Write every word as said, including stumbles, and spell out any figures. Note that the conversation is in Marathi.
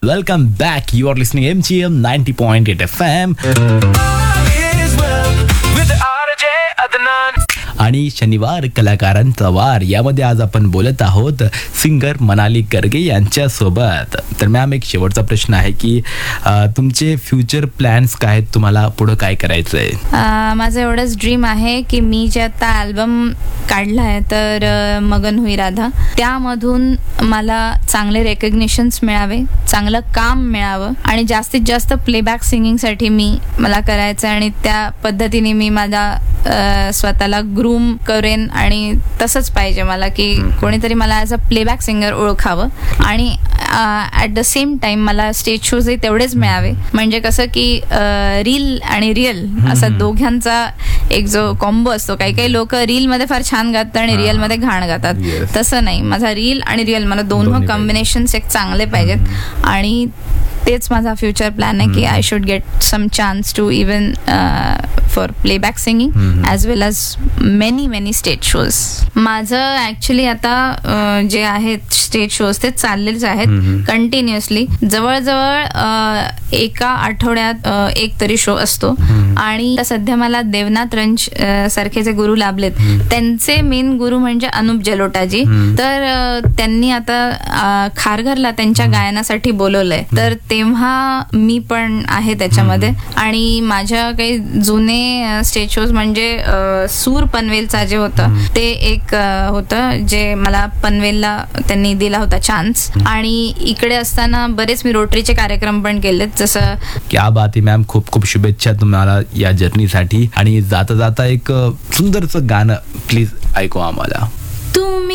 Welcome back. You R listening M G M ninety point eight F M आणि शनिवार कलाकारांचा वार यामध्ये आज आपण बोलत आहोत सिंगर मनाली गर्गे यांच्या सोबत. तर मॅम, एक शेवटचा प्रश्न आहे की तुमचे फ्युचर प्लॅन्स काय आहेत, तुम्हाला पुढे काय करायचं आहे? माझं एवढंच ड्रीम आहे की मी जे आता अल्बम काढला आहे तर मगन हुई राधा, त्यामधून मला चांगले रेकग्निशन्स मिळावे, चांगलं काम मिळावं आणि जास्तीत जास्त प्लेबॅक सिंगिंगसाठी मी मला करायचं आणि त्या पद्धतीने मी माझा स्वतःला ग्रूम करेन आणि तसंच पाहिजे मला की कोणीतरी मला ॲज अ प्लेबॅक सिंगर ओळखावं आणि ॲट द सेम टाइम मला स्टेज शोजही तेवढेच मिळावे. म्हणजे कसं की रील आणि रिअल असा दोघांचा एक जो कॉम्बो असतो. काही काही लोक रीलमध्ये फार छान गातात आणि रिअलमध्ये घाण गातात, तसं नाही. माझा रील आणि रिअल मला दोन कॉम्बिनेशन्स एक चांगले पाहिजेत आणि तेच माझा फ्युचर प्लॅन आहे की I should get some chance to even for playback singing as well age many many stage shows. माझं ॲक्च्युली आता जे आहेत स्टेज शोज ते चाललेच आहेत कंटिन्युअसली. जवळजवळ एका आठवड्यात एक तरी शो असतो आणि सध्या मला देवनाथ रंज सारखे जे गुरु लाभलेत त्यांचे मेन गुरु म्हणजे अनुप जलोटाजी. तर त्यांनी आता खारघरला त्यांच्या गायनासाठी बोलवलंय, तर तेव्हा मी पण आहे त्याच्यामध्ये. आणि माझ्या काही जुने स्टेज शोज म्हणजे सूर पनवेलचा जे होतं ते एक होतं जे मला पनवेलला त्यांनी दिला होता चान्स. आणि इकडे असताना बरेच मी रोटरीचे कार्यक्रम पण केलेत. जसं क्या बात आहे मॅम, खूप खूप शुभेच्छा तुम्हाला या जर्नीसाठी. आणि जाता जाता एक सुंदरचं गाणं प्लीज ऐकू आम्हाला. तुम्ही